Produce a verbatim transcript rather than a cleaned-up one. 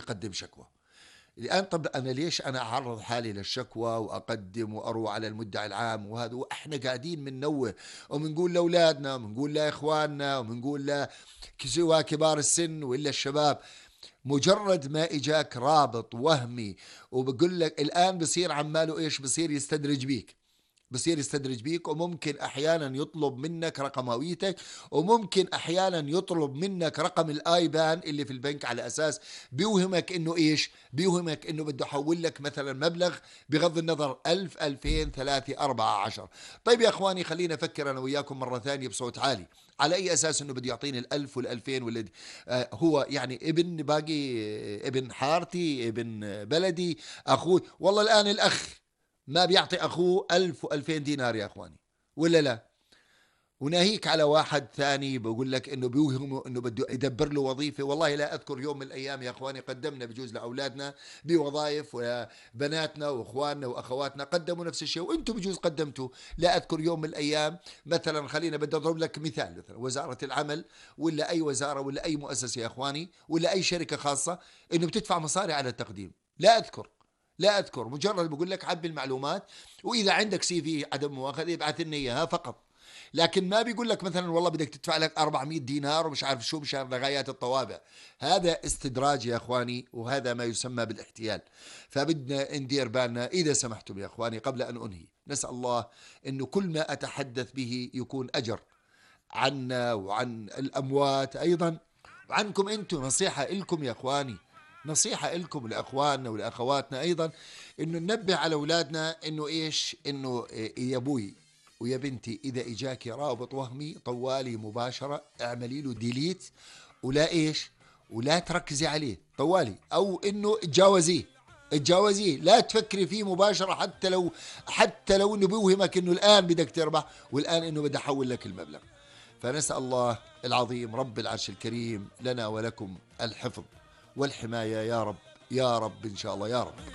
يقدم شكوى. الآن طب أنا ليش أنا أعرض حالي للشكوى وأقدم وأروح على المدعي العام وهذا، وإحنا قاعدين بننوه وبنقول لأولادنا وبنقول لإخواننا وبنقول سواء كبار السن وإلا الشباب. مجرد ما إجاك رابط وهمي وبقول لك الآن بصير عماله إيش، بصير يستدرج بيك، بصير يستدرج بيك، وممكن احيانا يطلب منك رقم هويتك، وممكن احيانا يطلب منك رقم الايبان اللي في البنك، على اساس بيوهمك انه ايش، بيوهمك انه بده يحول لك مثلا مبلغ بغض النظر ألف ألفين ثلاثة أربعة عشر. طيب يا اخواني خلينا افكر انا وياكم مرة ثانية بصوت عالي، على اي اساس انه بده يعطيني الالف والالفين ولا آه هو يعني ابن باقي، ابن حارتي، ابن بلدي، اخوي. والله الان الاخ ما بيعطي أخوه ألف وألفين دينار يا أخواني، ولا لا؟ وناهيك على واحد ثاني بقول لك إنه بيوهمه إنه بده يدبر له وظيفة. والله لا أذكر يوم من الأيام يا أخواني قدمنا بجوز لأولادنا بوظائف، وبناتنا وأخواننا وأخواتنا قدموا نفس الشيء، وأنتم بجوز قدمتوا. لا أذكر يوم من الأيام مثلا، خلينا بدي أضرب لك مثال، مثلا وزارة العمل ولا أي وزارة ولا أي مؤسسة يا أخواني ولا أي شركة خاصة إنه بتدفع مصاري على التقديم. لا أذكر، لا أذكر. مجرد بقول لك عبي المعلومات، وإذا عندك سي في عدم مؤاخذة ابعث لنا إياها فقط. لكن ما بيقول لك مثلا والله بدك تدفع لك أربعمائة دينار ومش عارف شو مشان لغايات الطوابع. هذا استدراج يا اخواني، وهذا ما يسمى بالاحتيال. فبدنا ندير بالنا اذا سمحتم يا اخواني. قبل ان انهي، نسال الله انه كل ما اتحدث به يكون اجر عنا وعن الاموات ايضا، وعنكم انتم. نصيحه لكم يا اخواني، نصيحة لكم لأخواننا ولأخواتنا أيضا، إنه ننبه على أولادنا إنه إيش، إنه إيه يا أبوي ويا بنتي، إذا إجاك رابط وهمي طوالي مباشرة اعملي له ديليت، ولا إيش، ولا تركزي عليه طوالي، أو إنه تجاوزيه، تجاوزيه، لا تفكري فيه مباشرة. حتى لو حتى لو إنه بيوهمك إنه الآن بدك تربح والآن إنه بدي أحول لك المبلغ. فنسأل الله العظيم رب العرش الكريم لنا ولكم الحفظ والحماية يا رب، يا رب إن شاء الله يا رب.